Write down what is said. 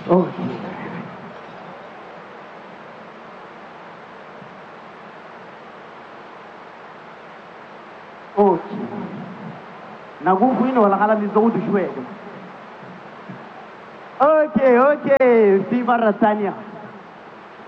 اوكي اوكي نقوم هنا ولا خلاص نزود شويه؟ اوكي في مره ثانيه.